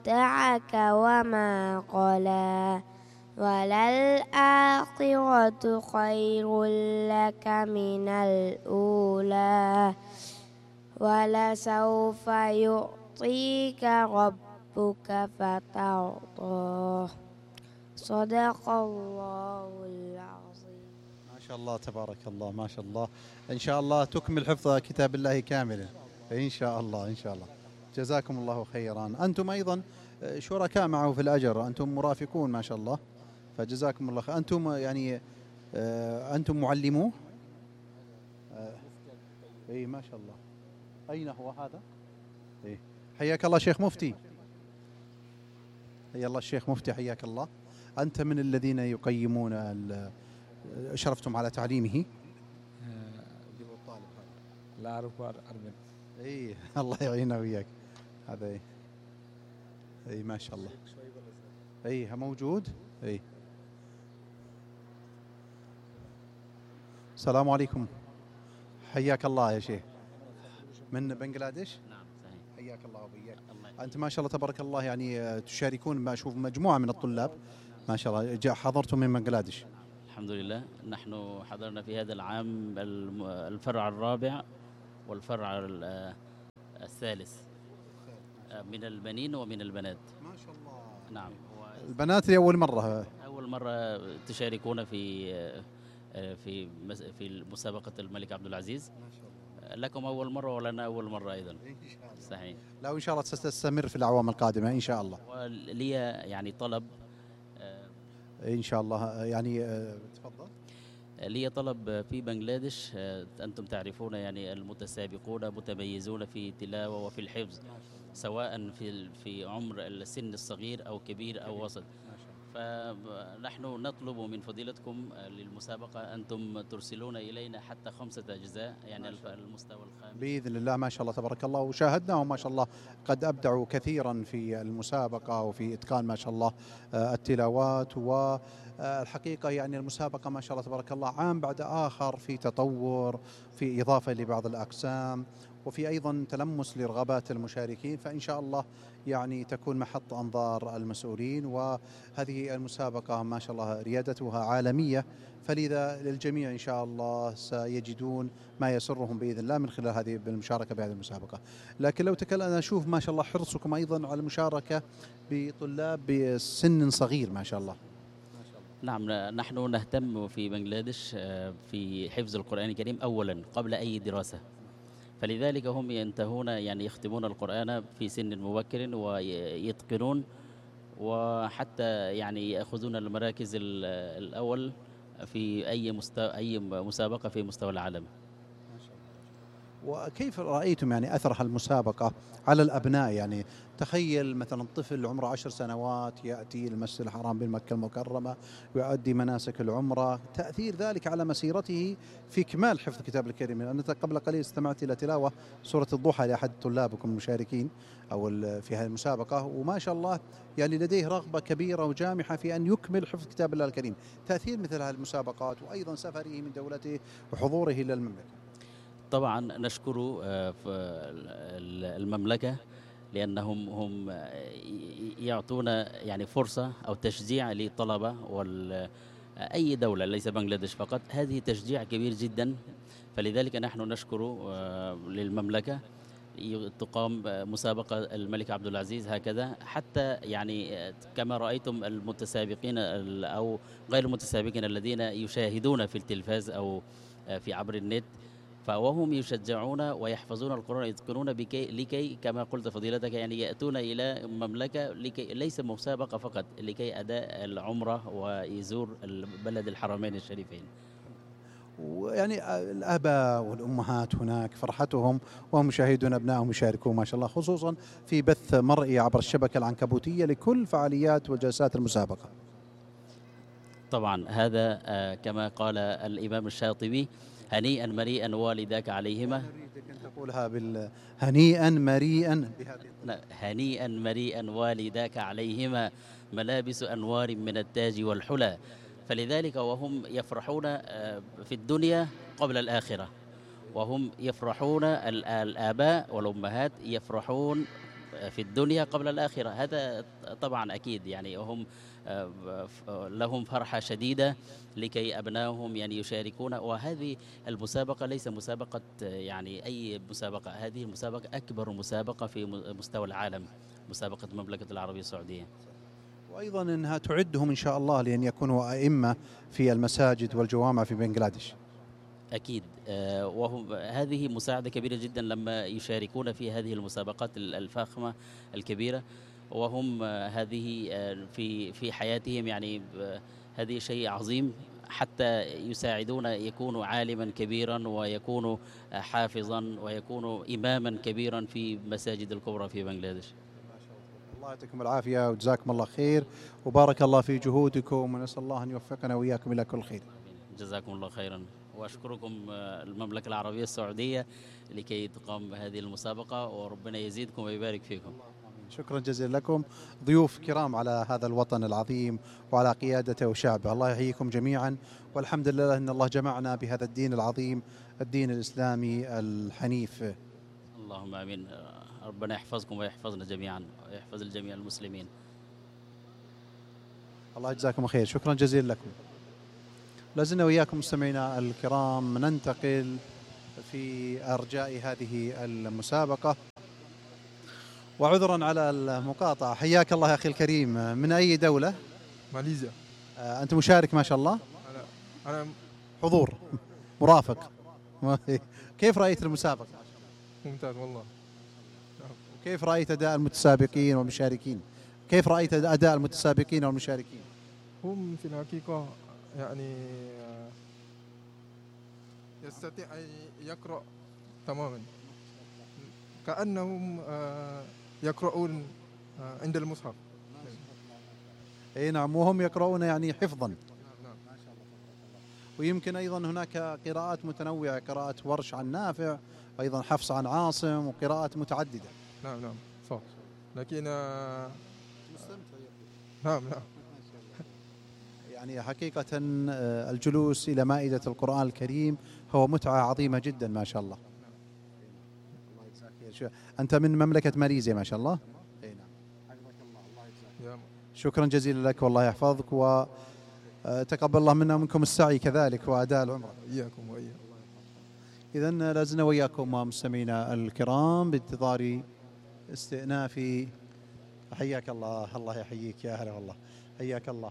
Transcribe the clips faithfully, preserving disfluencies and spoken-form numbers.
ودعك وما قلى وللآخرة خير لك من الأولى ولسوف يعطيك ربك فترضى صدق الله العظيم. ما شاء الله تبارك الله، ما شاء الله. إن شاء الله تكمل حفظ كتاب الله كاملا إن شاء الله إن شاء الله. جزاكم الله خيرا. أنتم أيضا شركاء معه في الأجر، أنتم مرافقون ما شاء الله، فجزاكم الله خير. أنتم يعني أنتم معلموه؟ إي ما شاء الله. أين هو هذا؟ إيه. حياك الله شيخ مفتي. حيا الله الشيخ مفتي، حياك الله. أنت من الذين يقيمون، أشرفتم على تعليمه؟ لا أعرف أرمن. إي الله يعينه وياك. هذا إيه. إي ما شاء الله. إي موجود. إي السلام عليكم. حياك الله يا شيخ. من بنغلاديش؟ نعم صحيح. حياك الله وبياك. أنت ما شاء الله تبارك الله يعني تشاركون، ما أشوف مجموعة من الطلاب ما شاء الله جاء حضرتم من بنغلاديش. الحمد لله، نحن حضرنا في هذا العام الفرع الرابع والفرع الثالث من البنين ومن البنات. ما شاء الله. نعم. البنات لأول مرة أول مرة تشاركون في في في مسابقة الملك عبد العزيز. ما شاء الله. لكم أول مرة ولنا أول مرة أيضا. إن شاء الله. صحيح. لا وإن شاء الله ستستمر في الأعوام القادمة إن شاء الله. ولي يعني طلب إن شاء الله يعني تفضل. لي طلب في بنغلاديش، أنتم تعرفون يعني المتسابقون متميزون في التلاوة وفي الحفظ، سواء في في عمر السن الصغير أو كبير أو وسط. فنحن نطلب من فضيلتكم للمسابقة أنتم ترسلون إلينا حتى خمسة أجزاء، يعني المستوى الخامس بإذن الله. ما شاء الله تبارك الله، وشاهدناهم ما شاء الله قد أبدعوا كثيرا في المسابقة وفي إتقان ما شاء الله التلاوات. والحقيقة يعني المسابقة ما شاء الله تبارك الله عام بعد آخر في تطور، في إضافة لبعض الأقسام، وفي أيضا تلمس لرغبات المشاركين، فإن شاء الله يعني تكون محط أنظار المسؤولين. وهذه المسابقة ما شاء الله ريادتها عالمية، فلذا للجميع إن شاء الله سيجدون ما يسرهم بإذن الله من خلال هذه المشاركة بهذه المسابقة. لكن لو تكلمنا نشوف ما شاء الله حرصكم أيضا على المشاركة بطلاب بسن صغير ما شاء الله. نعم، نحن نهتم في بنغلاديش في حفظ القرآن الكريم أولا قبل أي دراسة، فلذلك هم ينتهون يعني يختمون القرآن في سن مبكر ويتقنون، وحتى يعني يأخذون المراكز الأول في أي مستوى أي مسابقة في مستوى العالم. وكيف رأيتم يعني أثر المسابقة على الأبناء؟ يعني تخيل مثلا طفل عمره عشر سنوات يأتي المسجد الحرام بمكة المكرمة ويؤدي مناسك العمرة، تأثير ذلك على مسيرته في إكمال حفظ الكتاب الكريم. أنت قبل قليل استمعت إلى تلاوة سورة الضحى لأحد طلابكم المشاركين أو في هذه المسابقة، وما شاء الله يعني لديه رغبة كبيرة وجامحة في أن يكمل حفظ كتاب الله الكريم. تأثير مثل هذه المسابقات وأيضا سفره من دولته وحضوره إلى المملكة. طبعا نشكر المملكة لأنهم هم يعطون يعني فرصة أو تشجيع للطلبة وأي دولة ليس بنغلاديش فقط، هذه تشجيع كبير جدا. فلذلك نحن نشكر للمملكة تقام مسابقة الملك عبد العزيز هكذا، حتى يعني كما رأيتم المتسابقين أو غير المتسابقين الذين يشاهدون في التلفاز أو في عبر النت، فوهم يشجعون ويحفظون القرآن يتقنون بكي لكي كما قلت فضيلتك يعني يأتون إلى مملكة لكي ليس مسابقة فقط، لكي أداء العمرة ويزور البلد الحرمين الشريفين. ويعني الآباء والأمهات هناك فرحتهم وهم يشاهدون أبنائهم يشاركون ما شاء الله، خصوصا في بث مرئي عبر الشبكة العنكبوتية لكل فعاليات وجلسات المسابقة. طبعا هذا كما قال الإمام الشاطبي: هنيئا مريئا والداك عليهما. أريدك أن تقولها بال هنيئا مريئا بهذه. هنيئا مريئا والداك عليهما ملابس أنوار من التاج والحلى. فلذلك وهم يفرحون في الدنيا قبل الآخرة، وهم يفرحون الآباء والأمهات يفرحون في الدنيا قبل الآخرة. هذا طبعا أكيد، يعني هم لهم فرحة شديدة لكي أبنائهم يعني يشاركون. وهذه المسابقة ليس مسابقة يعني أي مسابقة، هذه المسابقة أكبر مسابقة في مستوى العالم، مسابقة المملكة العربية السعودية. وأيضا أنها تعدهم إن شاء الله لأن يكونوا أئمة في المساجد والجوامع في بنغلاديش. أكيد، وهم هذه مساعدة كبيرة جدا لما يشاركون في هذه المسابقات الفاخمة الكبيرة، وهم هذه في في حياتهم يعني هذه شيء عظيم، حتى يساعدون يكونوا عالما كبيرا ويكونوا حافظا ويكونوا إماما كبيرا في مساجد الكبرى في بنغلاديش. الله يعطيكم العافية وجزاكم الله خير وبارك الله في جهودكم، ونسأل الله أن يوفقنا وإياكم إلى كل خير. جزاكم الله خيرا، وأشكركم المملكة العربية السعودية لكي تقام هذه المسابقة، وربنا يزيدكم ويبارك فيكم. شكرا جزيلا لكم ضيوف كرام على هذا الوطن العظيم وعلى قيادته وشعبه. الله يحييكم جميعا، والحمد لله أن الله جمعنا بهذا الدين العظيم، الدين الإسلامي الحنيف. اللهم آمين. ربنا يحفظكم ويحفظنا جميعا ويحفظ الجميع المسلمين. الله يجزاكم خير، شكرا جزيلا لكم. لازلنا وإياكم مستمعينا الكرام ننتقل في أرجاء هذه المسابقة، وعذرا على المقاطعة. حياك الله يا أخي الكريم، من أي دولة؟ ماليزيا. آه أنت مشارك ما شاء الله؟ أنا أنا حضور مرافق. كيف رأيت المسابقة؟ ممتاز والله. كيف رأيت أداء المتسابقين والمشاركين؟ كيف رأيت أداء المتسابقين والمشاركين؟ هم في الحقيقة يعني يستطيع أن يقرأ تماما كأنهم يقرؤون عند المصحف. اي نعم، وهم يقرؤون يعني حفظا. نعم. ويمكن ايضا هناك قراءات متنوعه، قراءة ورش عن نافع، وايضا حفص عن عاصم، وقراءات متعدده. نعم نعم صح. لكن نعم نعم يعني حقيقة الجلوس إلى مائدة القرآن الكريم هو متعة عظيمة جدا ما شاء الله. أنت من مملكة ماليزيا ما شاء الله؟ أي نعم. شكرا جزيلا لك والله يحفظك، وتقبل الله منا ومنكم السعي كذلك وأداء العمرة. إياكم وإياكم. إذن لازلنا وإياكم مستمعينا الكرام بانتظار استئناف. حياك الله، الله يحييك يا هلا والله، حياك الله.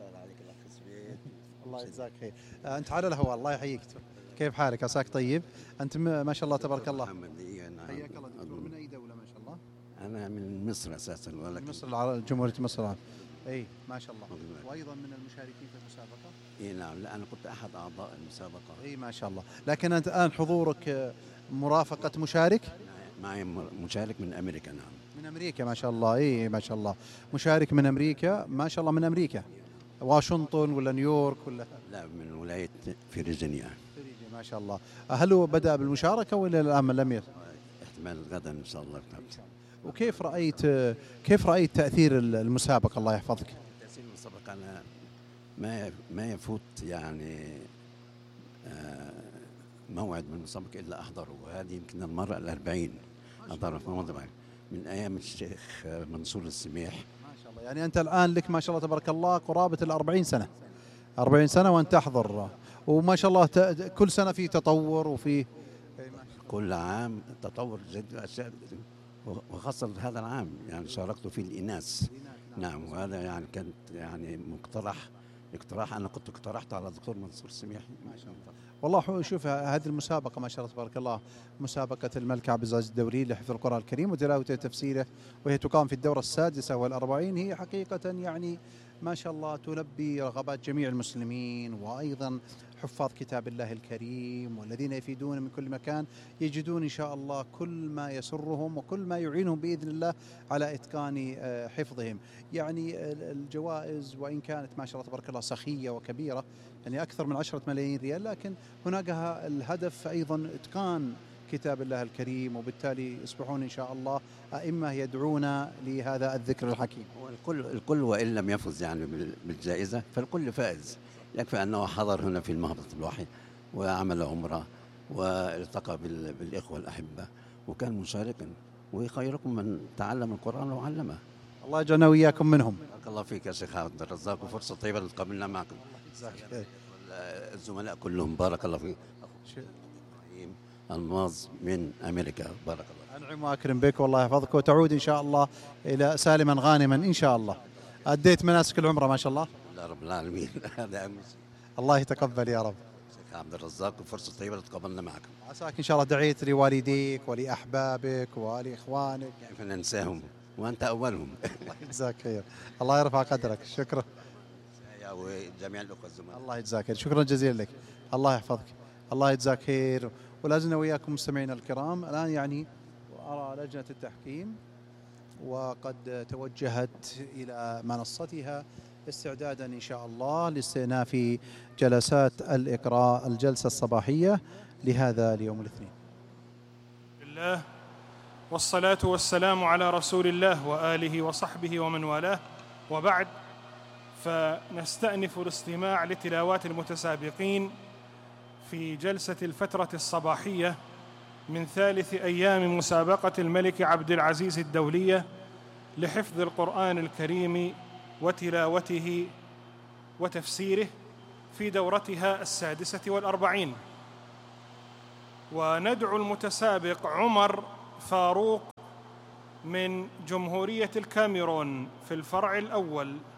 الله يجزاك خير. أنت على الهواء، الله يحييك. كيف حالك؟ عساك طيب؟ أنت ما شاء الله تبارك الله. حياك الله دكتور. من أي دولة ما شاء الله؟ أنا من مصر أساسا. ولكن مصر العربية، جمهورية مصر العربية. أي ما شاء الله. وأيضا من المشاركين في المسابقة؟ إي نعم. لا أنا كنت أحد أعضاء المسابقة. أي ما شاء الله. لكن أنت الآن حضورك مرافقة مشارك؟ معي مشارك من أمريكا. نعم من أمريكا ما شاء الله. أي ما شاء الله، مشارك من أمريكا ما شاء الله. من أمريكا واشنطن ولا نيويورك ولا؟ لا، من ولاية فيرجينيا. فيرجينيا ما شاء الله. هل هو بدأ بالمشاركة ولا الآن لم يصل؟ احتمال غدا إن شاء الله. وكيف رأيت كيف رأيت تأثير المسابقة الله يحفظك؟ تأثير المسابقة أنا ما ما يفوت يعني موعد من المسابقة إلا أحضره، وهذه يمكن المرة الأربعين أحضره في موضوع من أيام الشيخ منصور السميح. ما شاء الله. يعني أنت الآن لك ما شاء الله تبارك الله قرابة الأربعين سنة، أربعين سنة وأنت تحضر، وما شاء الله كل سنة في تطور وفي كل عام تطور جديد أشياء، وخاصة هذا العام يعني شاركت في الإناث. نعم، وهذا يعني كانت يعني مقترح اقتراح أنا كنت اقترحته على الدكتور منصور السميح. ما شاء الله. والله شوف هذه المسابقة ما شاء الله تبارك الله، مسابقة الملك عبد العزيز الدوري لحفظ القرآن الكريم وتلاوته وتفسيره، وهي تقام في الدورة السادسة والأربعين. هي حقيقة يعني ما شاء الله تلبي رغبات جميع المسلمين، وأيضا حفاظ كتاب الله الكريم والذين يفيدون من كل مكان يجدون إن شاء الله كل ما يسرهم وكل ما يعينهم بإذن الله على إتقان حفظهم. يعني الجوائز وإن كانت ما شاء الله تبارك الله سخية وكبيرة، يعني أكثر من عشرة ملايين ريال، لكن هناك الهدف أيضا إتقان كتاب الله الكريم، وبالتالي يصبحون إن شاء الله أئمة يدعون لهذا الذكر الحكيم. والكل الكل وإن لم يفز يعني بالجائزة فالكل فائز. يكفي أنه حضر هنا في المهبط الواحد وعمل عمرة والتقى بالإخوة الأحبة وكان مشاركا، وخيركم من تعلم القرآن وعلمه. الله يجعلنا وإياكم منهم. بارك الله فيك يا شيخ عبد الرزاق، وفرصة طيبة اللي تقابلنا معكم. الزملاء كلهم بارك الله فيك. إبراهيم الماظ من أمريكا، بارك الله. أنعم وأكرم بك والله يحفظك، وتعود إن شاء الله إلى سالما غانما إن شاء الله. أديت مناسك العمرة ما شاء الله. لا رب العالمين. هذا أهم شيء. الله يتقبل يا رب. شيخ عبد الرزاق، وفرصة طيبة اللي تقابلنا معكم. عساك إن شاء الله دعيت لوالديك ولأحبابك ولإخوانك. كيف ننساهم وأنت أولهم. الله يجزاك خير، الله يرفع قدرك. شكرا. وجميع الأخوة الزملاء. الله يجزاك خير، شكرا جزيلا لك، الله يحفظك، الله يجزاك خير. ولازلنا وياكم مستمعينا الكرام. الآن يعني أرى لجنة التحكيم وقد توجهت إلى منصتها استعدادا إن شاء الله لاستئناف جلسات الإقراء، الجلسة الصباحية لهذا اليوم الاثنين. الله والصلاة والسلام على رسول الله وآله وصحبه ومن والاه، وبعد، فنستأنف الاستماع لتلاوات المتسابقين في جلسة الفترة الصباحية من ثالث أيام مسابقة الملك عبد العزيز الدولية لحفظ القرآن الكريم وتلاوته وتفسيره في دورتها السادسة والأربعين. وندعو المتسابق عمر فاروق من جمهورية الكاميرون في الفرع الأول